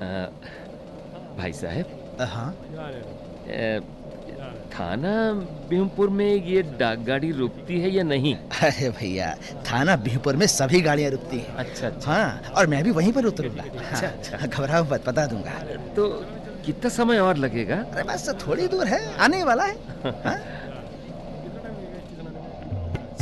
भाई साहब। हाँ। थाना बिहुमपुर में ये डाक गाड़ी रुकती है या नहीं? अरे भैया, थाना बिहुपुर में सभी गाड़ियाँ रुकती हैं। अच्छा अच्छा। हाँ, और मैं भी वहीं पर उतरूंगा। अच्छा अच्छा। हाँ, घबराओ मत, बता दूंगा। तो कितना समय और लगेगा? अरे बस थोड़ी दूर है, आने वाला है। हाँ?